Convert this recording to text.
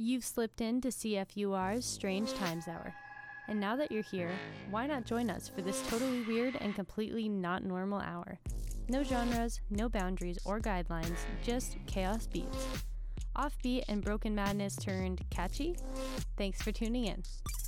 You've slipped into CFUR's Strange Times Hour. And now that you're here, why not join us for this totally weird and completely not normal hour? No genres, no boundaries or guidelines, just chaos beats. Offbeat and broken madness turned catchy? Thanks for tuning in.